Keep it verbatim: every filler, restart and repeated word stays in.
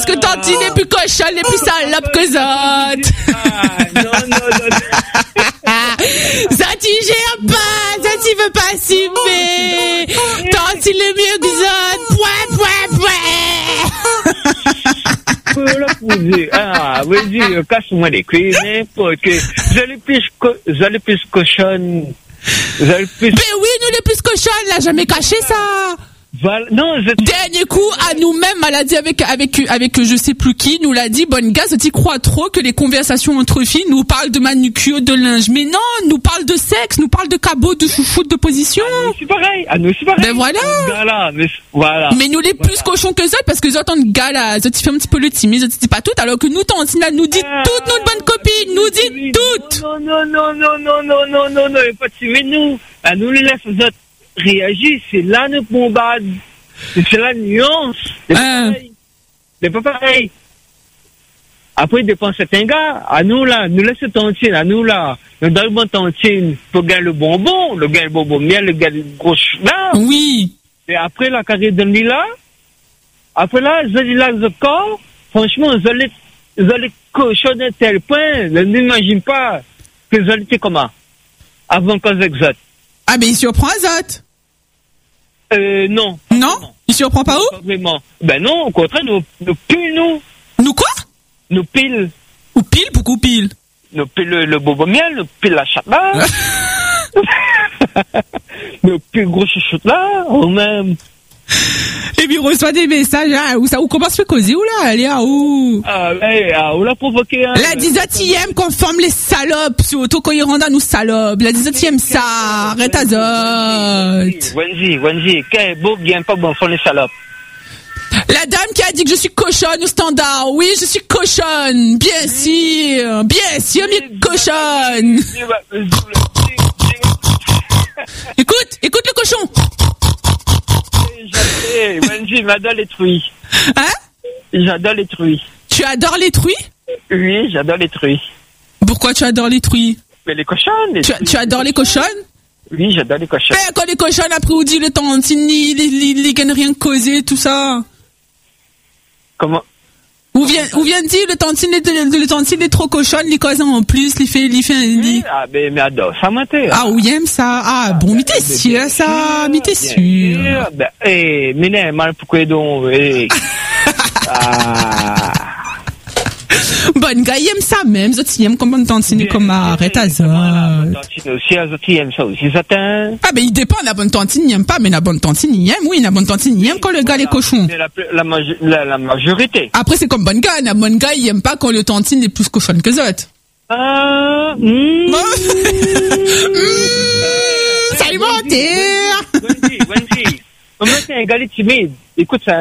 Parce que tantine est plus cochonne et plus salope que Zot. Ah, non, non, non. Zot, il gère pas. Zot, il veut pas assumer. Tantine est mieux que Zot. Point, point, point. Pour la poser. Ah, vas-y, casse-moi les couilles, n'importe que. Vous allez plus, co- vous allez plus cochonne. Vous allez plus. Mais oui, nous les plus cochonnes, là, jamais caché ça. Voilà. Non, vous êtes. Dernier coup, à nous-mêmes, elle a dit avec, avec, avec, je sais plus qui, nous l'a dit, bonne gaz, tu crois trop que les conversations entre filles nous parlent de manucure, de linge. Mais non, nous parlent de sexe, nous parlent de cabot, de chouchoute, de position. Ah, nous, c'est pareil. Ah, nous, c'est pareil. Ben voilà. Voilà, mais, voilà. Mais nous les plus cochons que Zot, parce que Zot, on gars là, Zot, il fait un petit peu le timide, Zot, il dit pas tout, alors que nous, Tantine, elle nous dit Ah, toutes, notre bonne copine, nous dit toutes. Non, non, non, non, non, non, non, non, non, il pas de mais nous. À nous, les laisse, vous êtes réagir, c'est là, nous bombarde. C'est la nuance. C'est pas Hein. pareil. C'est pas pareil. Après, il dépend de certains gars. À nous, là, nous laisse tantine. À nous, là, nous donne bon tantine pour gagner le bonbon, le gars le bonbon miel, le gars le gros là. Oui. Et après, la carrière de lui, là, après là, vous allez là, le corps, franchement, vous allez, vous allez cochonner à tel point, je n'imagine pas que vous allez être comment? Avant qu'on exote. Ah, mais il surprend Zot. Euh, non. Non? Il surprend pas où? Pas vraiment. Ben non, au contraire, nous, nous pile, nous. Nous quoi? Nous pile. Ou pile, pourquoi pile? Nous pile le, le bobo miel, nous pile la chatte là. Nous pile gros chouchoute là, ou même. Et puis, il reçoit des messages, hein, où ça, où comment se fait causer, où là? Allez, à où? Ah, ouais, ah, on l'a provoqué, hein. La dix-septième qu'on forme les salopes, surtout quand ils rendent à nous salopes. La dix-septième, ça, arrête à Zot. Wendy, Wendy, quel beau bien pas bon font les salopes. La dame qui a dit que je suis cochonne au standard. Oui, je suis cochonne. Bien sûr. Bien sûr, mais cochonne. Écoute, écoute le cochon. J'adore, Wendy, j'adore les truies. Hein? J'adore les truies. Tu adores les truies? Oui, j'adore les truies. Pourquoi tu adores les truies? Mais les cochonnes, les Tu, tu adores les cochonnes? Oui, j'adore les cochonnes. Eh, quand les cochonnes, après, on dit le tantine, ils, ils, ils, ils gagnent rien causer, tout ça. Comment? Ou vient, ou vient dire le tantine, est- le, le tantine est trop cochonne, les causes en plus, les fait, les fait, les... Ah, ben, mais adore, ça m'intéresse. Ah, oui, aime ça. Ah, bon, mais t'es sûr, ça, mais t'es sûr. Ben, eh, mais non, mal pourquoi donc, eh. Ah. Bonne gars, il aime ça même, Zot, il aime comme bonne tantine, comme arrête à Zot. Tantine aussi, les autres, ils aiment ça aussi, ça t'aime. Ah, ben, il dépend, la bonne tantine, il aime pas, mais la bonne tantine, il aime, oui, la bonne tantine, il aime quand le gars les cochons. C'est la, la, majo- la, la majorité. Après, c'est comme bonne gars, la bonne gars, il aime pas quand le tantine est plus cochonne que Zot. Ah, mm. Mmh, c'est alimentaire. Wendy, Wendy, Wendy. Comment t'es un gars timide? Écoute ça.